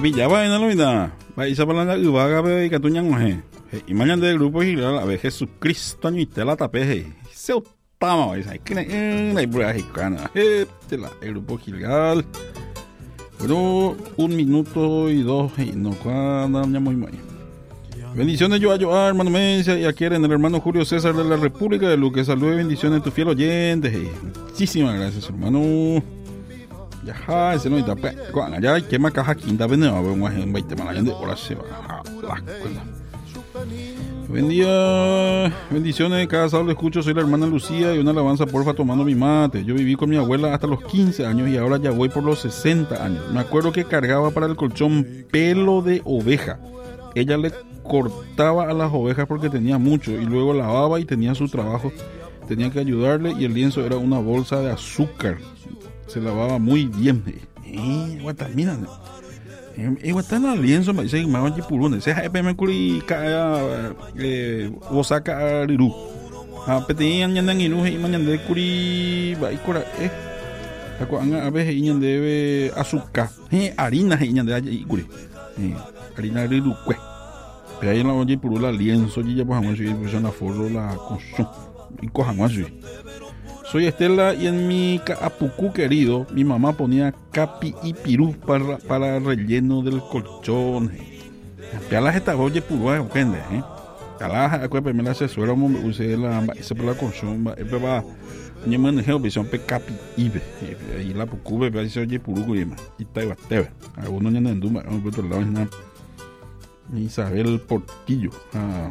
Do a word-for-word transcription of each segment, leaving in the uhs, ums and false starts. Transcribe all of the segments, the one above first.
pillaba en la novedad. Va a para la uvaga de Catuñangoje. Y mañana del grupo Giral, a ver Jesucristo, ni te la tapeje. Se otama, es que en la ibra mexicana. El grupo Giral. Bueno, un minuto y dos. Y no, cuando ya muy muy. Bendiciones yo a yo, hermano Mencia, y aquí en el hermano Julio César de la República de Luque. Saludos y bendiciones a tu fiel oyente. Muchísimas gracias, hermano. Ya, ese no está. Ya, que más caja quinta vende a ver un veinte malas de hora se va. Buen día, bendiciones. Cada sábado escucho, soy la hermana Lucía y una alabanza porfa tomando mi mate. Yo viví con mi abuela hasta los quince años y ahora ya voy por los sesenta años. Me acuerdo que cargaba para el colchón pelo de oveja. Ella le cortaba a las ovejas porque tenía mucho y luego lavaba y tenía su trabajo. Tenía que ayudarle y el lienzo era una bolsa de azúcar. Se lavaba muy bien. Eh, guatamina. Eh, guatana lienzo me dice más allí purune. Se ha peme curi ca eh Osaka riru. A petian yandan iru y mañana de curi va y cora eh. A veces iñan debe azúcar. Eh, harina iñan de allí curi. Eh, harina riru cue. Pero ahí en la olla purula lienzo y ya pues vamos a ir pues en la forro la cochón. Y cojamos así. Soy Estela y en mi apucú querido, mi mamá ponía capi y pirú para, para relleno del colchón. Pialas esta oye purúa, ¿entiendes? ¿Eh? Pialas, acuérdate, me la asesuera, me usé la, ese para la colchón, ese va, ni me manejé, visión pe capi y be, y la apucú, be, ahí se oye purú, güey, y está igual, te ve. Algunos ya no enduma, un poquito al lado, es nada. Isabel Portillo, a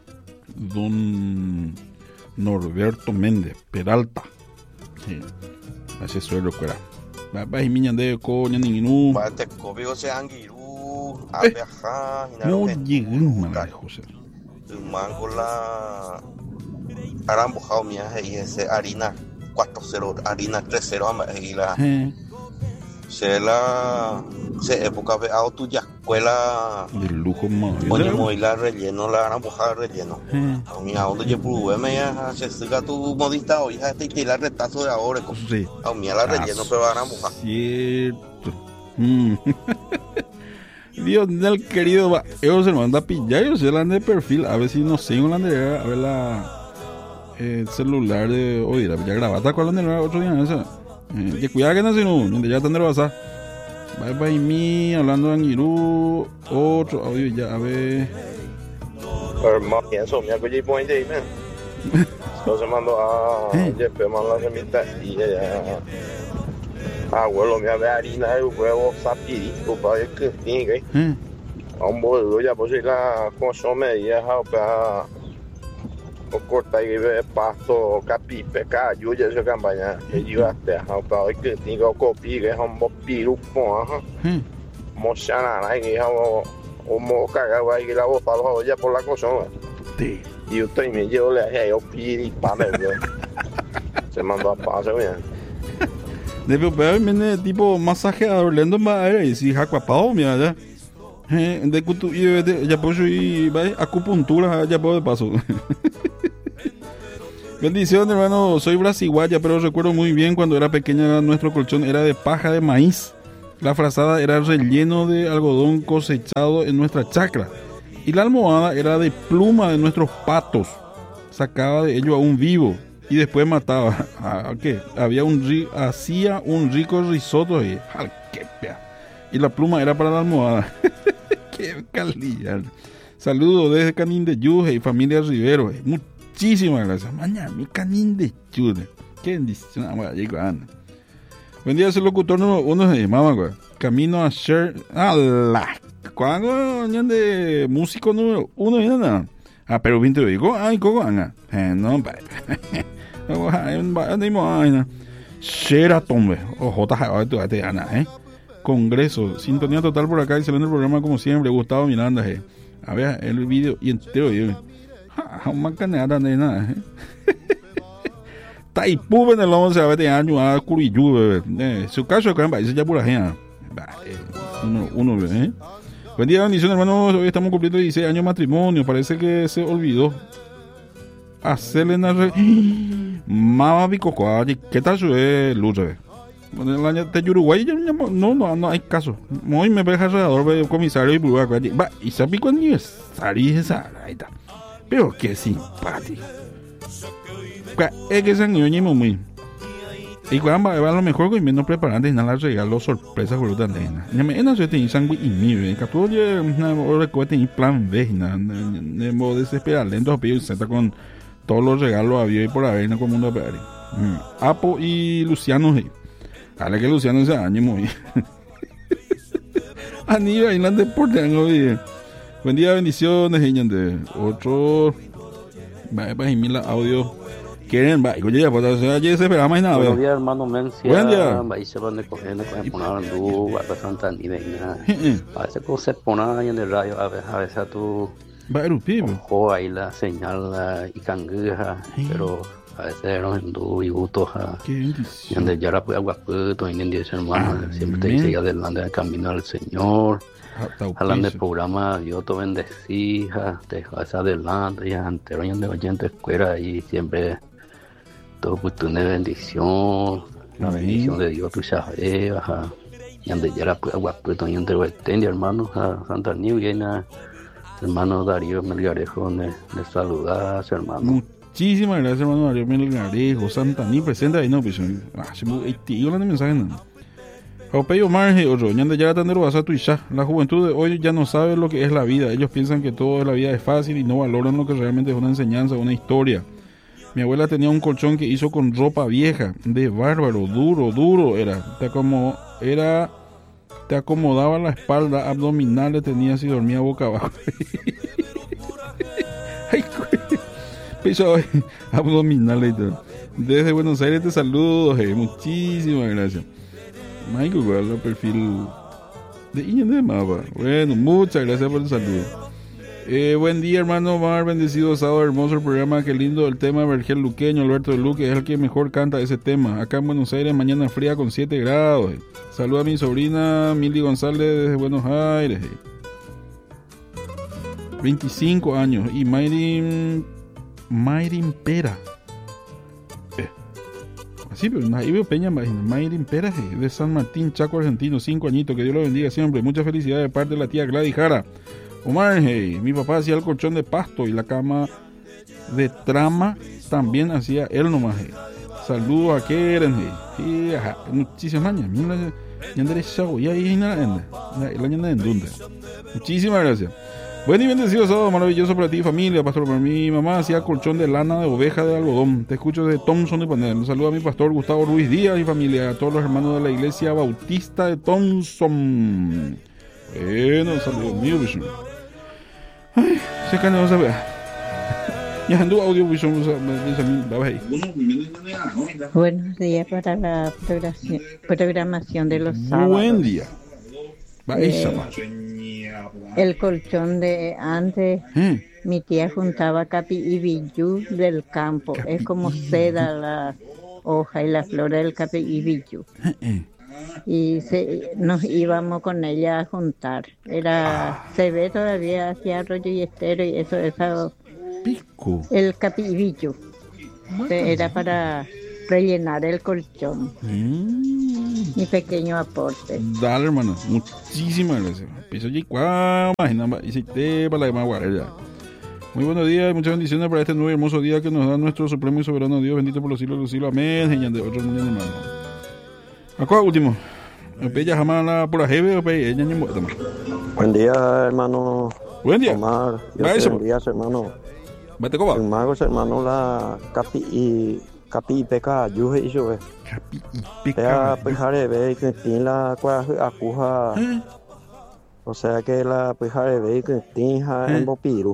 don Norberto Méndez Peralta, sí, así suelo que era. Va va y miñan de coña ni nu. Va te copio se angiru, a viajar, no lleguen mal José. Un mango la arambojao mía y ese harina cuatro cero, harina tres cero y la se la se época de auto ya escuela del lujo más oye muy la relleno la arambojada relleno mi auto ya pruebe me ya se siga tu modista hoy ya te la retazo de ahora sí a mí la relleno pero arambojada cierto mm. Dios del querido va ellos se manda a pillar ellos se la de perfil a ver si no sé un de a ver la eh, celular de hoy la ya grabata con la de otro día esa. Eh, que cuidado que no se no, ya tendré pasar. Bye bye me, hablando de Anguirú, otro audio ya, a ver. Hermano, eso me acuerdo de ahí, man. Entonces mando a Jeff, mando la semita y ella. Abuelo, me había harina de huevo sapirito para que tiene. A un boludo ya pues la consome y ya para o corta y ve pasto capipe cayo ya se campaña y yo hasta para que tengo copy que es un piru po ajá mochana ahí o o mo cagaba ahí la voz para ya por la cosa sí y usted me llevo le dije yo piri para se mandó a pasar bien debe verme tipo masajeador lendo más y si jacuapao mira ya eh de cutu y ya puedo ir va acupuntura ya puedo de paso. Bendiciones, hermano. Soy brasiguaya, pero recuerdo muy bien cuando era pequeña nuestro colchón era de paja de maíz. La frazada era relleno de algodón cosechado en nuestra chacra. Y la almohada era de pluma de nuestros patos. Sacaba de ello a un vivo y después mataba. ¿A qué? Había un hacía un rico risotto y y la pluma era para la almohada. Qué calidad. Saludos desde Canín de Yuje y familia Rivero. Muchísimas gracias. Mañana, mi Canín de Yuje. Qué bendición. Buen día, ese locutor número uno se llamaba, güey. Camino a Sher. ¡Hala! ¿Cuándo? De músico número uno, ¿no? Ah, pero vinte digo, ay, ¿cómo anda? Eh, no, pa. Sheraton, güey. Ojo, está tu ate ana, ¿eh? Congreso, sintonía total por acá, excelente el programa como siempre, Gustavo Miranda, eh. A ver el video y entero, yo. Ja, más canada de nada, eh. Taipú en el once a veinte años a Curiyú, bebé. Su caso que dice ya pura gente. Uno, uno, ¿eh? Buen día, bendiciones, hermanos. Hoy estamos cumpliendo dieciséis años de matrimonio. Parece que se olvidó hacerle una re... Mama Bicocoa, ¿qué tal su luz? De Uruguay no, no, no hay caso. Hoy me deja alrededor de comisario y Uruguay. Va, y sabe cuál aniversario es esa. Ahí está. Pero qué simpático. Es que se han ido muy. Y cuando va a lo mejor que menos preparando y nada regalos sorpresas por otra nena. Ya me no se tiene sangre y mi, que todo ya una hora que tiene plan B, nada, de modo desesperado, lento pero se está con todos los regalos había y por haber en el mundo de Apo y Luciano, dale que Luciano se año muy bien. Aníbal en la deporte, buen día, bendiciones, gente. Otro, va para mí la audio. Quieren, va, y ya, pues, ayer se esperaba más nada. Buenos días, hermano Mencia. Buen día. Va, y se van de cogiendo, con el poner andú, va a Santa Niveña. A veces con se pone ahí en el radio, a veces, a veces a tu. Va a erupir, ojo ahí la señal y canguja, pero a veces eran andú y gutos. Qué bendición. Y donde ya era pues aguaputo, y en diez hermanos, siempre te dice adelante el camino al Señor. Hablan del programa, Dios te bendecía, te dejas adelante, y antero y de oyente escuela, y siempre. Todo cuestión de bendición, la Amén. Bendición de Dios, tú sabes, ajá. Y ande ya la pueda guapueto y entre Huetendia, hermanos, a Santa Niuguena, hermano Darío Melgarejo, de, de saludar a su hermano. Muchísimas gracias, hermano Darío Melgarejo, Santa Ni presente ahí, no, pues, ah, se me tío la mensaje, no. Jaupeyo Marge, otro, ñande ya tendero vas a tu isha. La juventud de hoy ya no sabe lo que es la vida. Ellos piensan que todo en la vida es fácil y no valoran lo que realmente es una enseñanza, una historia. Mi abuela tenía un colchón que hizo con ropa vieja, de bárbaro, duro, duro era. Te como era, te acomodaba la espalda, abdominales tenía si dormía boca abajo. Ay, piso abdominales y todo. Desde Buenos Aires te saludo, hey, muchísimas gracias. Michael, ¿cuál el perfil de Iñan de Mapa? Bueno, muchas gracias por el saludo. Eh, buen día, hermano Omar, bendecido sábado, hermoso el programa, qué lindo el tema. Vergel Luqueño, Alberto de Luque es el que mejor canta ese tema. Acá en Buenos Aires, mañana fría con siete grados. Saluda a mi sobrina Mili González desde Buenos Aires. veinticinco años. Y Mayrin Mayrin Pera. Eh. Así, pero ahí veo Peña, Mayrin Pera de San Martín, Chaco, Argentino, cinco añitos. Que Dios lo bendiga siempre. Mucha felicidad de parte de la tía Gladys Jara. Omar, hey, mi papá hacía el colchón de pasto y la cama de trama también hacía él nomás. Hey. Saludos a Keren, hey. Y, muchísimas años. Muchísimas gracias. Buen y bendecido sábado maravilloso para ti, familia, pastor. Para mi mamá hacía colchón de lana de oveja de algodón. Te escucho de Thompson de Panel. Un saludo a mi pastor Gustavo Ruiz Díaz y familia, a todos los hermanos de la iglesia bautista de Thompson. Bueno, saludos mío, bicho. Ay, se cae, no se ve. Ya ando audio, bicho, buenos días para la programación, programación de los sábados. Buen día. Eh, el colchón de antes, ¿Eh? Mi tía juntaba capi y billú del campo. Capi es como seda la hoja y la flor del capi y billú. ¿Eh? Y se, nos íbamos con ella a juntar. Era, ah. se ve todavía hacia Arroyo y Estero y eso, eso pico. El capibillo. Era para rellenar el colchón. Mm. Mi pequeño aporte. Dale, hermano, muchísimas gracias. Piso y cuá, imagina, y si te para la más guardia. Muy buenos días y muchas bendiciones para este nuevo hermoso día que nos da nuestro supremo y soberano Dios, bendito por los siglos de los siglos. Amén. Señor de otro mundo, hermano. ¿Cuál último? ¿Ella jamás la por la jeve o ella ni muerta? Buen día, hermano. Buen día. Omar, buen día, hermano. Vete coba. El mago, hermano, la capi y capi y peca, yo y yo. Capi y peca. Ya pejare ve que tiene la cua acuja. O sea que la pejare ve que tiene en bopiru.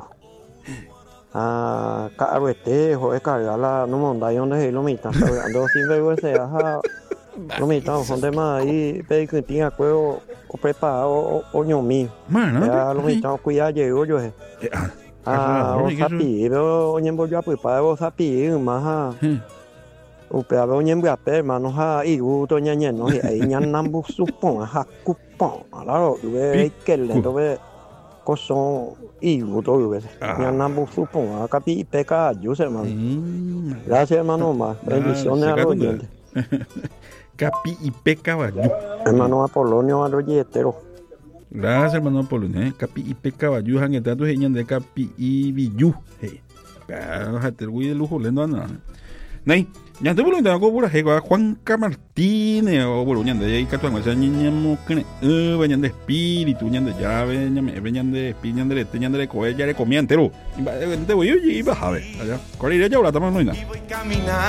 Ah, caruete, joder, cargala, no monda y donde lo mitad, ando sin vergüenza, ajá. Lo mitad, son temas ahí, pero que tiene acuerdo o preparado o o ñomi. Ya lo mitad cuidado llego yo. Ah, o sapi, pero oñem voy a preparar o sapi, más. O pero oñem voy a per, mano ha y gusto ñañe, no, ahí ñan nambu supon, ha cupón, claro, ve que lento ve coson y gusto ve. Ñan nambu supon, acá pi peca, yo hermano. Gracias, hermano, más bendiciones a los oyentes. Capi y P Caballú. Hermano Apolonio Arroyetero. Gracias, hermano Apolonio. ¿eh? Capi y P Caballú, janguetato, señan de Capi y Villú. Cállate, güey, de lujo, lendo anda. Nay, ya te vuelvo a dar pura jeva Juan Martínez o bueno, ñan de ahí catuan, o sea, ñan eh, venían de espíritu, ñan de llave, venían de espíritu, ñan de lete, ñan de coel, ya le comía entero. Te voy a ir y vas a ver, allá. Corre ya ahora estamos no hay nada.